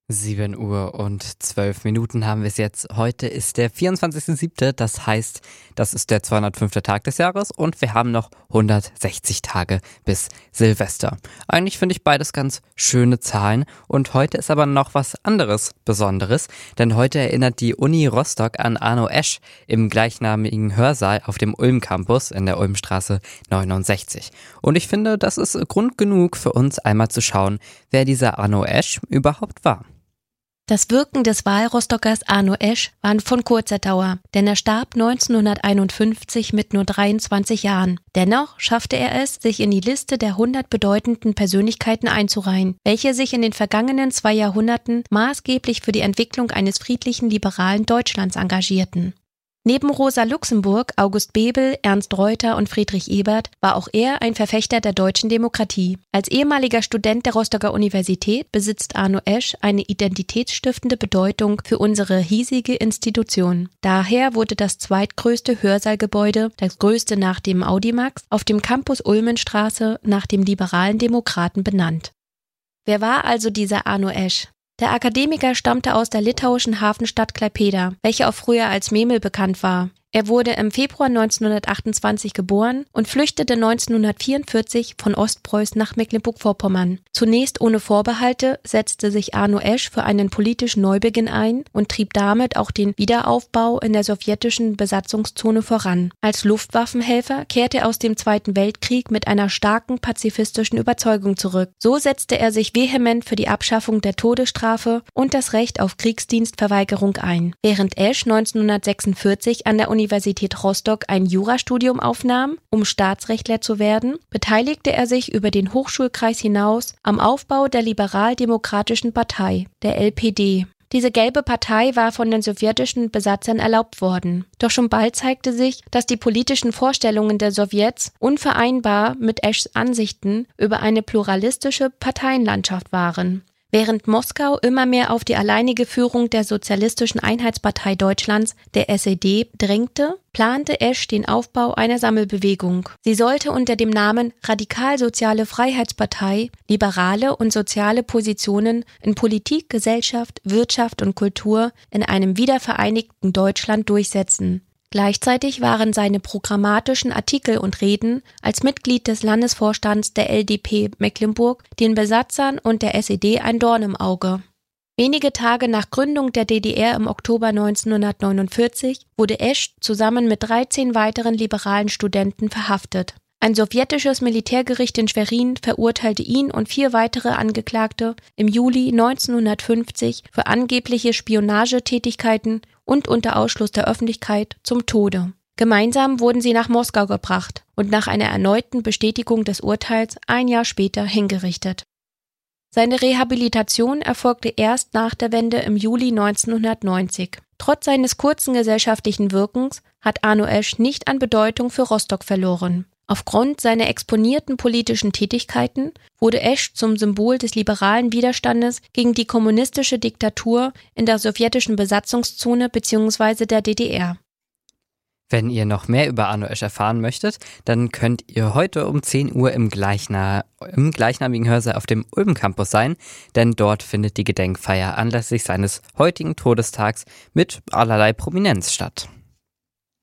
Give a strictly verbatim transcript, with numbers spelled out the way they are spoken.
Sieben Uhr und zwölf Minuten haben wir es jetzt. Heute ist der vierundzwanzigster siebte Das heißt, das ist der zweihundertfünfte Tag des Jahres und wir haben noch hundertsechzig Tage bis Silvester. Eigentlich finde ich beides ganz schöne Zahlen und heute ist aber noch was anderes Besonderes, denn heute erinnert die Uni Rostock an Arno Esch im gleichnamigen Hörsaal auf dem Ulm-Campus in der Ulmstraße neunundsechzig. Und ich finde, das ist Grund genug für uns einmal zu schauen, wer dieser Arno Esch überhaupt war. Das Wirken des Wahlrostockers Arno Esch war von kurzer Dauer, denn er starb neunzehnhunderteinundfünfzig mit nur dreiundzwanzig Jahren. Dennoch schaffte er es, sich in die Liste der hundert bedeutenden Persönlichkeiten einzureihen, welche sich in den vergangenen zwei Jahrhunderten maßgeblich für die Entwicklung eines friedlichen, liberalen Deutschlands engagierten. Neben Rosa Luxemburg, August Bebel, Ernst Reuter und Friedrich Ebert war auch er ein Verfechter der deutschen Demokratie. Als ehemaliger Student der Rostocker Universität besitzt Arno Esch eine identitätsstiftende Bedeutung für unsere hiesige Institution. Daher wurde das zweitgrößte Hörsaalgebäude, das größte nach dem Audimax, auf dem Campus Ulmenstraße nach dem liberalen Demokraten benannt. Wer war also dieser Arno Esch? Der Akademiker stammte aus der litauischen Hafenstadt Klaipėda, welche auch früher als Memel bekannt war. Er wurde im Februar neunzehnhundertachtundzwanzig geboren und flüchtete neunzehnhundertvierundvierzig von Ostpreußen nach Mecklenburg-Vorpommern. Zunächst ohne Vorbehalte setzte sich Arno Esch für einen politischen Neubeginn ein und trieb damit auch den Wiederaufbau in der sowjetischen Besatzungszone voran. Als Luftwaffenhelfer kehrte er aus dem Zweiten Weltkrieg mit einer starken pazifistischen Überzeugung zurück. So setzte er sich vehement für die Abschaffung der Todesstrafe und das Recht auf Kriegsdienstverweigerung ein. Während Esch neunzehnhundertsechsundvierzig an der Universität Rostock ein Jurastudium aufnahm, um Staatsrechtler zu werden, beteiligte er sich über den Hochschulkreis hinaus am Aufbau der Liberal-Demokratischen Partei, der L P D. Diese gelbe Partei war von den sowjetischen Besatzern erlaubt worden. Doch schon bald zeigte sich, dass die politischen Vorstellungen der Sowjets unvereinbar mit Eschs Ansichten über eine pluralistische Parteienlandschaft waren. Während Moskau immer mehr auf die alleinige Führung der Sozialistischen Einheitspartei Deutschlands, der S E D, drängte, plante Esch den Aufbau einer Sammelbewegung. Sie sollte unter dem Namen Radikalsoziale Freiheitspartei liberale und soziale Positionen in Politik, Gesellschaft, Wirtschaft und Kultur in einem wiedervereinigten Deutschland durchsetzen. Gleichzeitig waren seine programmatischen Artikel und Reden als Mitglied des Landesvorstands der L D P Mecklenburg den Besatzern und der S E D ein Dorn im Auge. Wenige Tage nach Gründung der D D R im Oktober neunzehnhundertneunundvierzig wurde Esch zusammen mit dreizehn weiteren liberalen Studenten verhaftet. Ein sowjetisches Militärgericht in Schwerin verurteilte ihn und vier weitere Angeklagte im Juli neunzehnhundertfünfzig für angebliche Spionagetätigkeiten und unter Ausschluss der Öffentlichkeit zum Tode. Gemeinsam wurden sie nach Moskau gebracht und nach einer erneuten Bestätigung des Urteils ein Jahr später hingerichtet. Seine Rehabilitation erfolgte erst nach der Wende im Juli neunzehnhundertneunzig. Trotz seines kurzen gesellschaftlichen Wirkens hat Arno Esch nicht an Bedeutung für Rostock verloren. Aufgrund seiner exponierten politischen Tätigkeiten wurde Esch zum Symbol des liberalen Widerstandes gegen die kommunistische Diktatur in der sowjetischen Besatzungszone bzw. der D D R. Wenn ihr noch mehr über Arno Esch erfahren möchtet, dann könnt ihr heute um zehn Uhr im, gleichna- im gleichnamigen Hörsaal auf dem Ulm-Campus sein, denn dort findet die Gedenkfeier anlässlich seines heutigen Todestags mit allerlei Prominenz statt.